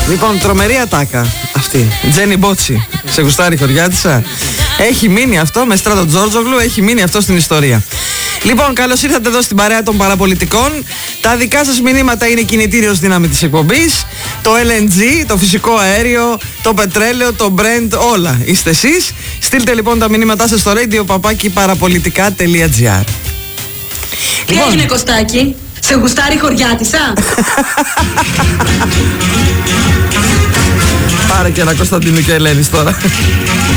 Λοιπόν, τρομερή ατάκα αυτή. Τζένι Μπότσι. Σε γουστάρει χωριάτισσα. Έχει μείνει αυτό με Στράτο Τζόρτζογλου, έχει μείνει αυτό στην ιστορία. Λοιπόν, καλώς ήρθατε εδώ στην παρέα των παραπολιτικών. Τα δικά σας μηνύματα είναι κινητήριος δύναμη της εκπομπής. Το LNG, το φυσικό αέριο, το πετρέλαιο, το Brent, όλα είστε εσείς. Στείλτε λοιπόν τα μηνύματά σας στο radio@parapolitica.gr. Τι έγινε, Κωστάκη, σε γουστάρει χωριάτισσα? Πάρε και ένα Κωνσταντίνου και Ελένης τώρα.